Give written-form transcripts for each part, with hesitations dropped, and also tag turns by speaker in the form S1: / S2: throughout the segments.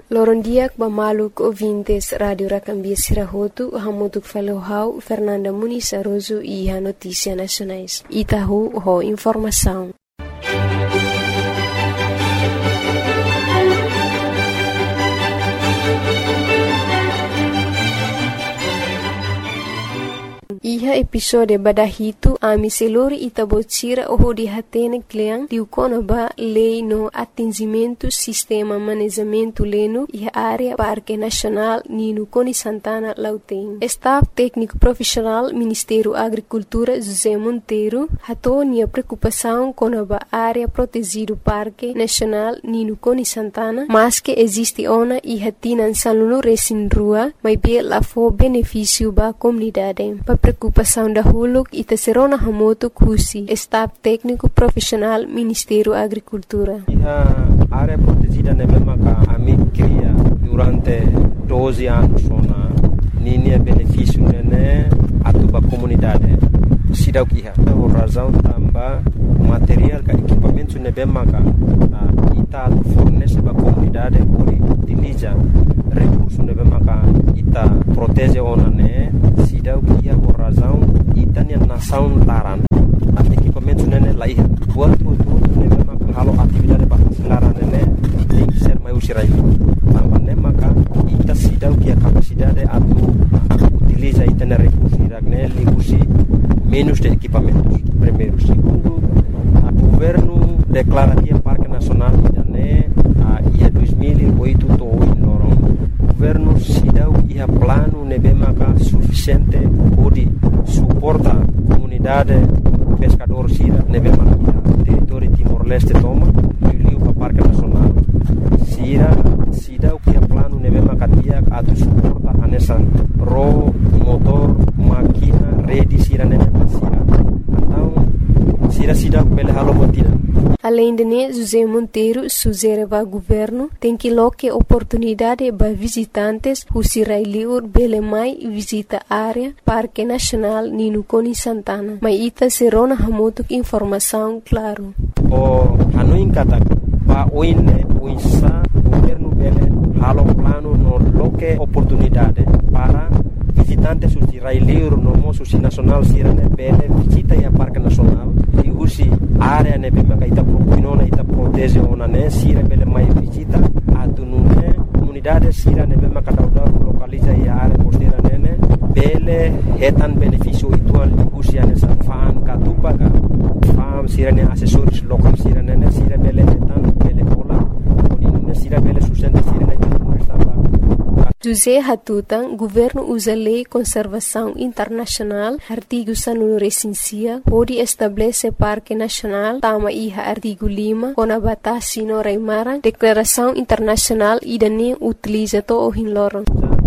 S1: Lorondiak bamaluk ouvintes Radio Racambia Sirahotu, hamutuk falohau Fernanda Muniz Aroso e a Notícia Nacionais. Itahu ho informação. Iha episode badahitu ami selori itabotira oho di hatene kleang diukona ba lei no atingimento sistema manejamento leno iha área Parque Nacional Nino Coni Santana Lauteng. Staff técnico profissional Ministério Agricultura José Monteiro hatonia preocupação com a área protegido Parque Nacional Nino Coni Santana, mas que existe ona iha tinan saluno resin rua, mas bem lá for benefício ba comunidade. Preocupação da Huluk e Tesserona Hamoto Kusi, Staff Técnico Profissional Ministério Agricultura.
S2: A área protegida na mesma que a mim cria durante 12 anos, ninha benefício né a tua comunidade. Sida o que é a razão também material que equipamento na mesma que ita fornece para a comunidade por utiliza recursos na mesma que ita protege ona né. Sida o que é a razão ita nia nação laran a equipamento né lá ia buat tudo né mesma que halo atividade para laran né tem que ser mais usirai também né maka ita sida o que a capacidade a utiliza ita na recursos né liusi menos de equipamentos. Primeiro. Segundo, o governo declara que o Parque Nacional ia 2008 em Lorong. O governo se dá o plano nebemaka suficiente para suportar a comunidade pescador sira nebemaka território Timor-Leste toma e o Parque Nacional. Sira se dá o plano nebemaka dia a suportar a nessa ro motor máquina rede sira nebemaka sira. Então sira pela halomotina.
S1: Além de José Monteiro sugere ao governo tem que loque oportunidade para visitantes who sirailiur belemai visita área Parque Nacional Nino Coni Santana. Mas ita serona hamotuk informação claro.
S2: O hanuin kata pa oine uisa governo bele halo plano no loque oportunidade para visitantes who sirailiur no moço nacional sirane bele visita a Parque Nacional e usi área ne bema ita propinona ita protege ona ne sira bele mai visita atunune comunidade sira ne bema kadauda localiza a área costeira nene bele hetan benefício ituan usi ane sa fan katupaga fam sira ne assessores local sira nene sira bele hetan bele pola odinune sira bele sustenta sira ne
S1: José Hatutan, governo usa lei conservação internacional, artigo sanunu recensia, pode estabelecer Parque Nacional, tama iha artigo 5, com a batasi no Raimara, declaração internacional e nem utiliza to o hinloron.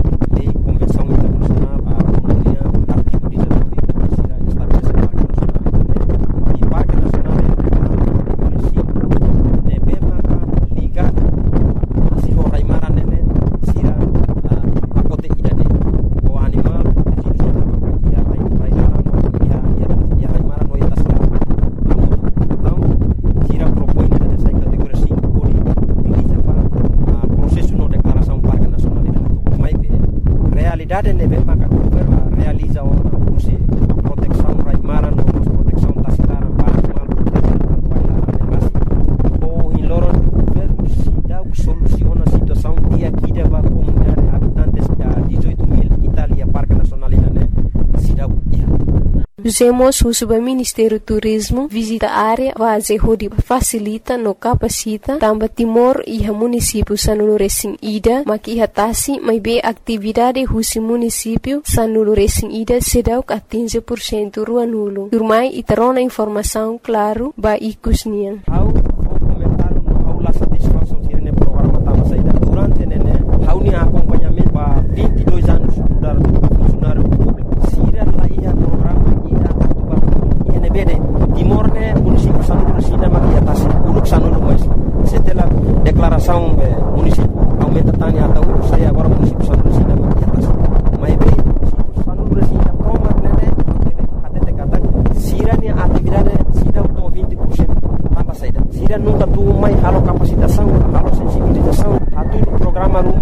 S2: realiza a proteção raimara no proteção tacilara para animal proteção ou em loro governo se dá o soluciona a situação e aqui da comunidade habitantes da 18.000 Itália Parque Nacional né se dá
S1: Usemos o Subministério Turismo visita a área base onde facilita no capacita também Timor e o município Sanuluresin Ida maki hatasi mai be atividade husi município Sanuluresin Ida sedau que 15% rua nulo. Turmai iterona informação claro ba ikusnian.
S2: How comentar how la satisfação tirene programa tama saída durante nene how ni acompanhamento ba 22 anos mudar funcionário público sira la ia programa bede Timor-ne município Sanuluresin maki atasi uluk Sanulu mas setelah declaração município aumenta tanya atau saya agora município Sanuluresin maki atasi mai be Sanuluresin proma nene até kata sira ni atividade sida to 20% tambah saída sira nunca tu mai halo capacitação halo sensibilização atu programa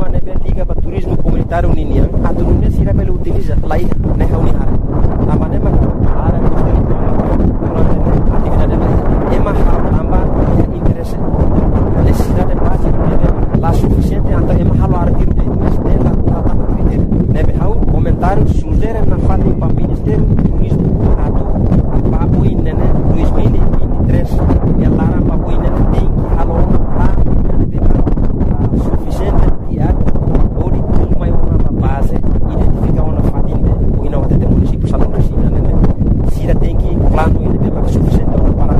S2: comunitário ninia atu nunia sira pelo utiliza lai ne hauni hara amane ma hara atividade lai ema hamba interesse necessidade básica lá suficiente anta ema halo artigo de dela tama critério nebe hau comentário sugere na fali para ministério turismo atu papo inene 2023 e lara papo inene tem halo lá suficiente dia ori uma uma base identificar uma fatinde o ina wate município salão na China né sira tem que plano ele tem suficiente para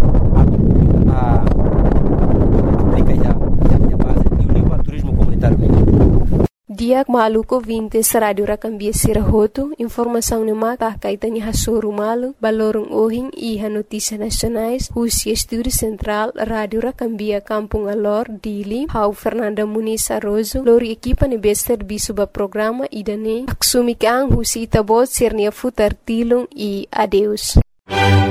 S2: aplicar a base e o nível turismo comunitário
S1: Diak maluko vintes radio rakambia sirahoto informação ne maka kaitannya hasuru malu balorong ohing iha notícias nacionais Husia Estúdio Central Radio Rakambia Kampung Alor Dili Hau Fernanda Muniz Arrozo lori equipa ne bester bisuba programa idane aksumi kang Husi Itabot sirnia futar tilung e adeus